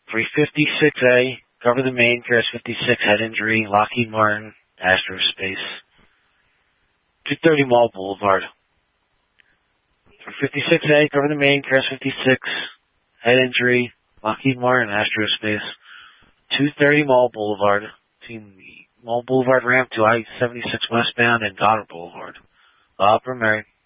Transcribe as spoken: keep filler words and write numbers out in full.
three fifty-six A, cover the main, K R S fifty-six, head injury, Lockheed Martin, Astrospace. two thirty Mall Boulevard. three fifty-six A, cover the main, K R S fifty-six, head injury, Lockheed Martin, Astrospace. two thirty Mall Boulevard, between the Mall Boulevard ramp to I seventy-six westbound and Goddard Boulevard. Upper Mary.